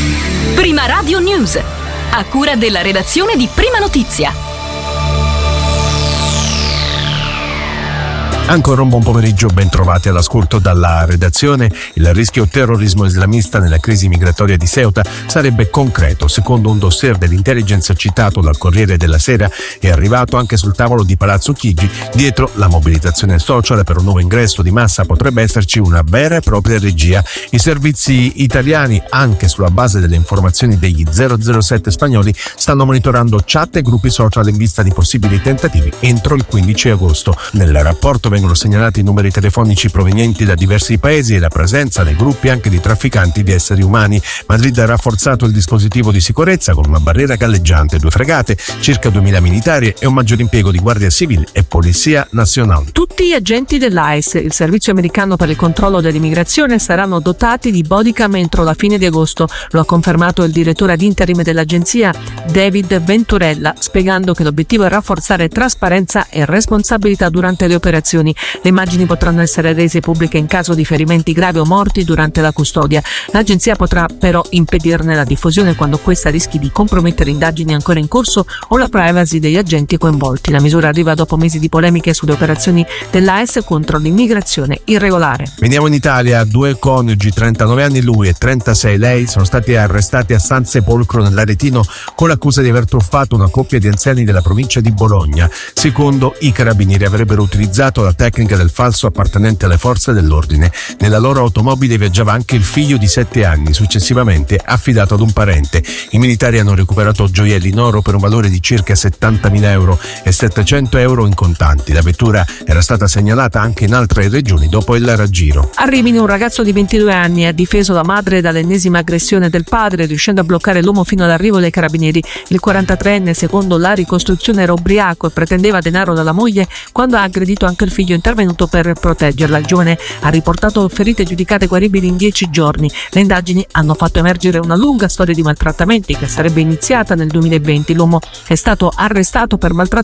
Prima Radio News, a cura della redazione di Prima Notizia. Ancora un buon pomeriggio, ben trovati all'ascolto dalla redazione. Il rischio terrorismo islamista nella crisi migratoria di Ceuta sarebbe concreto. Secondo un dossier dell'intelligence citato dal Corriere della Sera, è arrivato anche sul tavolo di Palazzo Chigi. Dietro la mobilitazione social per un nuovo ingresso di massa potrebbe esserci una vera e propria regia. I servizi italiani, anche sulla base delle informazioni degli 007 spagnoli, stanno monitorando chat e gruppi social in vista di possibili tentativi entro il 15 agosto. Nel rapporto vengono segnalati i numeri telefonici provenienti da diversi paesi e la presenza nei gruppi anche di trafficanti di esseri umani. Madrid ha rafforzato il dispositivo di sicurezza con una barriera galleggiante, 2 fregate, circa 2000 militari e un maggiore impiego di Guardia Civile e Polizia Nazionale. Tutti gli agenti dell'ICE, il servizio americano per il controllo dell'immigrazione, saranno dotati di bodycam entro la fine di agosto. Lo ha confermato il direttore ad interim dell'agenzia, David Venturella, spiegando che l'obiettivo è rafforzare trasparenza e responsabilità durante le operazioni. Le immagini potranno essere rese pubbliche in caso di ferimenti gravi o morti durante la custodia. L'agenzia potrà però impedirne la diffusione quando questa rischi di compromettere indagini ancora in corso o la privacy degli agenti coinvolti. La misura arriva dopo mesi di polemiche sulle operazioni dell'AIS contro l'immigrazione irregolare. Veniamo in Italia. 2 coniugi, 39 anni lui e 36 lei, sono stati arrestati a San Sepolcro nell'Aretino con l'accusa di aver truffato una coppia di anziani della provincia di Bologna. Secondo i carabinieri avrebbero utilizzato la tecnica del falso appartenente alle forze dell'ordine. Nella loro automobile viaggiava anche il figlio di 7 anni, successivamente affidato ad un parente. I militari hanno recuperato gioielli in oro per un valore di circa 70.000 euro e 700 euro in contanti. La vettura era stata segnalata anche in altre regioni dopo il raggiro. A Rimini un ragazzo di 22 anni ha difeso la madre dall'ennesima aggressione del padre, riuscendo a bloccare l'uomo fino all'arrivo dei carabinieri. Il 43enne, secondo la ricostruzione, era ubriaco e pretendeva denaro dalla moglie quando ha aggredito anche il figlio intervenuto per proteggerla. Il giovane ha riportato ferite giudicate guaribili in 10 giorni. Le indagini hanno fatto emergere una lunga storia di maltrattamenti che sarebbe iniziata nel 2020. L'uomo è stato arrestato per maltrattamento